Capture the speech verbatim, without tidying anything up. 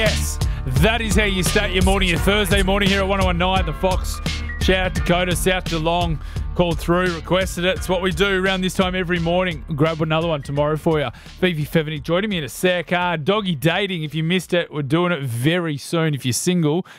Yes, that is how you start your morning, your Thursday morning here at one oh one nine. The Fox. Shout out Dakota, South Geelong. Called through, requested it. It's what we do around this time every morning. Grab another one tomorrow for you. Fifi Feveny joining me in a sec. Uh, doggy dating, if you missed it, we're doing it very soon. If you're single,